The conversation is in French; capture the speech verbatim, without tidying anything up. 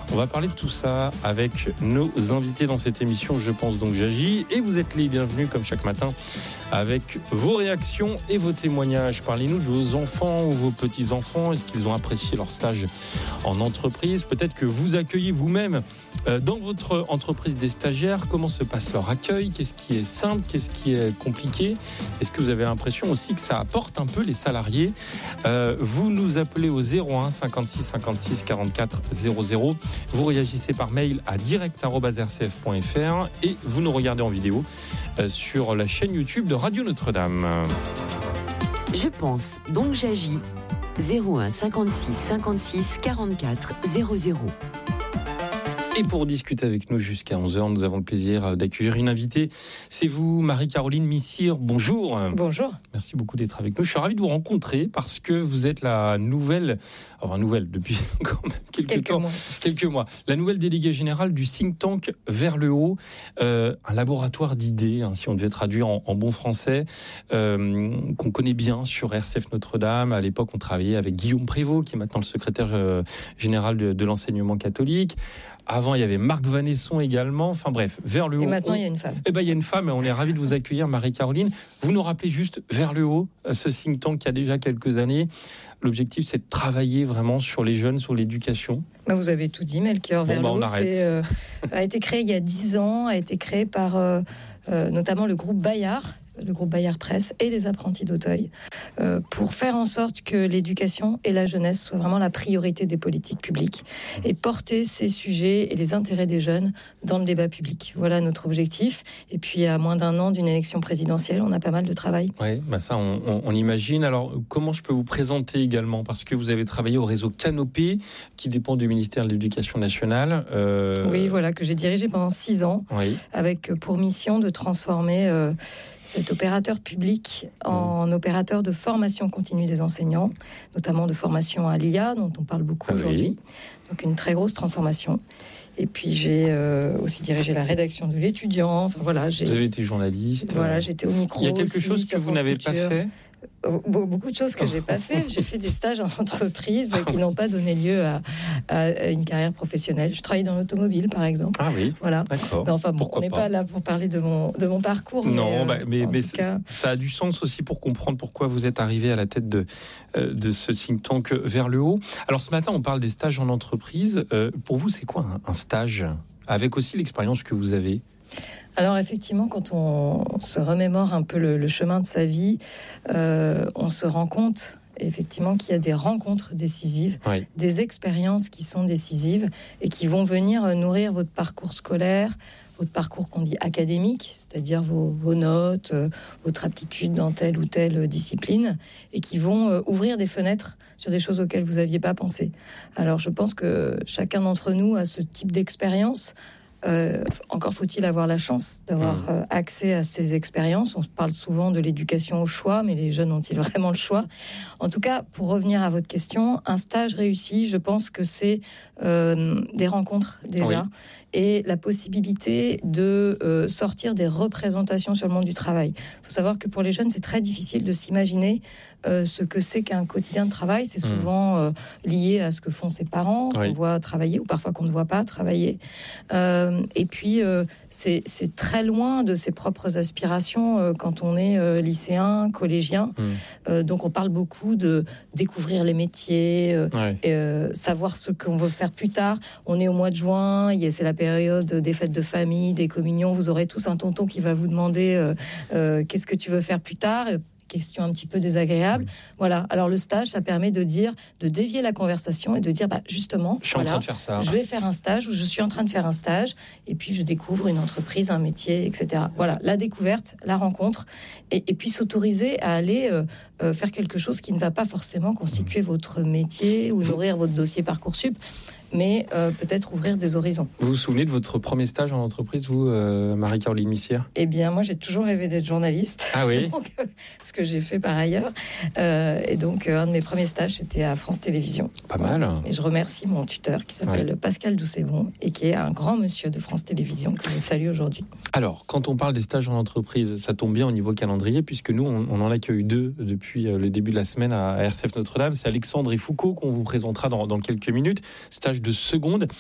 On va parler de tout ça avec nos invités dans cette émission Je pense donc j'agis. Et vous êtes les bienvenus comme chaque matin avec vos réactions et vos témoignages. Parlez-nous de vos enfants ou vos petits-enfants. Est-ce qu'ils ont apprécié leur stage en entreprise? Peut-être que vous accueillez vous-même dans votre entreprise des stagiaires. Comment se passe leur accueil? Qu'est-ce qui est simple? Qu'est-ce qui est compliqué? Est-ce que vous avez l'impression aussi que ça apporte un peu les salariés? euh, Vous nous appelez au zéro un cinquante-six cinquante-six quarante-quatre zéro zéro. Vous réagissez par mail à direct arobase r c f point f r et vous nous regardez en vidéo sur la chaîne YouTube de Radio Notre-Dame. Je pense donc j'agis. zéro un cinquante-six cinquante-six quarante-quatre zéro zéro. Et pour discuter avec nous jusqu'à onze heures, nous avons le plaisir d'accueillir une invitée. C'est vous, Marie-Caroline Missire. Bonjour. Bonjour. Merci beaucoup d'être avec nous. Je suis ravi de vous rencontrer parce que vous êtes la nouvelle, enfin nouvelle depuis quand même quelques, quelques temps, mois. quelques mois, la nouvelle déléguée générale du think tank Vers le haut, euh, un laboratoire d'idées, hein, si on devait traduire en, en bon français, euh, qu'on connaît bien sur R C F Notre-Dame. À l'époque, on travaillait avec Guillaume Prévost, qui est maintenant le secrétaire euh, général de, de l'enseignement catholique. Avant, il y avait Marc Vanesson également. Enfin bref, Vers le haut. Et maintenant, on... il y a une femme. Eh ben, il y a une femme et on est ravis de vous accueillir, Marie-Caroline. Vous nous rappelez juste Vers le haut, ce think tank qui a déjà quelques années. L'objectif, c'est de travailler vraiment sur les jeunes, sur l'éducation. Bah, vous avez tout dit, Melchior. Vers bon, le bah, haut, c'est, euh, a été créé il y a dix ans, a été créé par euh, euh, notamment le groupe Bayard, le groupe Bayard Presse et les apprentis d'Auteuil, euh, pour faire en sorte que l'éducation et la jeunesse soient vraiment la priorité des politiques publiques et porter ces sujets et les intérêts des jeunes dans le débat public. Voilà notre objectif. Et puis, à moins d'un an d'une élection présidentielle, on a pas mal de travail. Oui, bah ça, on, on, on imagine. Alors, comment je peux vous présenter également? Parce que vous avez travaillé au réseau Canopé, qui dépend du ministère de l'Éducation nationale. Euh... Oui, voilà, que j'ai dirigé pendant six ans, oui. avec pour mission de transformer euh, cet opérateur public en mmh. opérateur de formation continue des enseignants, notamment de formation à l'I A, dont on parle beaucoup ah, aujourd'hui. Oui. Donc une très grosse transformation. Et puis j'ai euh, aussi dirigé la rédaction de l'Étudiant. Enfin voilà, j'ai. Vous avez été journaliste. Voilà, j'étais au micro. Il y a quelque aussi, chose que vous n'avez pas fait. Beaucoup de choses que j'ai pas fait. J'ai fait des stages en entreprise qui n'ont pas donné lieu à, à une carrière professionnelle. Je travaille dans l'automobile, par exemple. Ah oui. Voilà. D'accord. Non, enfin bon, Pourquoi on n'est pas là pour parler de mon de mon parcours. Non, mais, bah, mais, euh, mais cas... ça a du sens aussi pour comprendre pourquoi vous êtes arrivé à la tête de euh, de ce think tank Vers le haut. Alors ce matin, on parle des stages en entreprise. Euh, pour vous, c'est quoi un, un stage, avec aussi l'expérience que vous avez? Alors effectivement, quand on se remémore un peu le, le chemin de sa vie, euh, on se rend compte effectivement qu'il y a des rencontres décisives, oui. des expériences qui sont décisives et qui vont venir nourrir votre parcours scolaire, votre parcours qu'on dit académique, c'est-à-dire vos, vos notes, euh, votre aptitude dans telle ou telle discipline, et qui vont euh, ouvrir des fenêtres sur des choses auxquelles vous n'aviez pas pensé. Alors je pense que chacun d'entre nous a ce type d'expérience. Euh, encore faut-il avoir la chance d'avoir mmh. euh, accès à ces expériences. On parle souvent de l'éducation au choix, mais les jeunes ont-ils vraiment le choix? En tout cas, pour revenir à votre question, un stage réussi, je pense que c'est euh, des rencontres déjà, oui. et la possibilité de euh, sortir des représentations sur le monde du travail. Il faut savoir que pour les jeunes, c'est très difficile de s'imaginer euh, ce que c'est qu'un quotidien de travail. C'est souvent euh, lié à ce que font ses parents, qu'on oui. voit travailler, ou parfois qu'on ne voit pas travailler. Euh, Et puis, euh, c'est, c'est très loin de ses propres aspirations euh, quand on est euh, lycéen, collégien. Mmh. Euh, donc, on parle beaucoup de découvrir les métiers, euh, ouais. et, euh, savoir ce qu'on veut faire plus tard. On est au mois de juin, y a, c'est la période des fêtes de famille, des communions. Vous aurez tous un tonton qui va vous demander euh, euh, qu'est-ce que tu veux faire plus tard. Question un petit peu désagréable. Mmh. Voilà. Alors le stage, ça permet de dire, de dévier la conversation et de dire, bah justement, je suis voilà, en train de faire ça. Je vais faire un stage ou je suis en train de faire un stage, et puis je découvre une entreprise, un métier, et cetera. Voilà, la découverte, la rencontre, et, et puis s'autoriser à aller euh, euh, faire quelque chose qui ne va pas forcément constituer mmh. votre métier ou nourrir votre dossier Parcoursup. mais euh, peut-être ouvrir des horizons. Vous vous souvenez de votre premier stage en entreprise, vous, euh, Marie-Caroline Missire ? Eh bien, moi, j'ai toujours rêvé d'être journaliste. Ah oui. Donc, euh, ce que j'ai fait par ailleurs. Euh, et donc, euh, un de mes premiers stages, c'était à France Télévisions. Pas mal. Et je remercie mon tuteur, qui s'appelle ouais. Pascal Doucet-Bon, et qui est un grand monsieur de France Télévisions, que je salue aujourd'hui. Alors, quand on parle des stages en entreprise, ça tombe bien au niveau calendrier, puisque nous, on, on en accueille deux depuis le début de la semaine à R C F Notre-Dame. C'est Alexandre et Foucault qu'on vous présentera dans, dans quelques minutes. Stage de seconde.